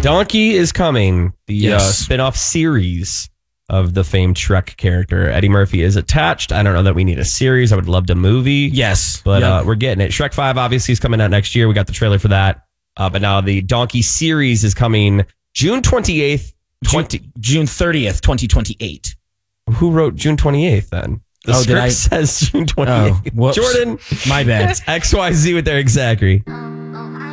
Donkey is coming. The spin-off series of the famed Shrek character. Eddie Murphy is attached. I don't know that we need a series. I would love a movie. Yes. But we're getting it. Shrek 5 obviously is coming out next year. We got the trailer for that. But now the Donkey series is coming June 28th. June 30th, 2028. Who wrote June 28th then? The script says June 28th. Oh, Jordan. My bad. XYZ with their exactly.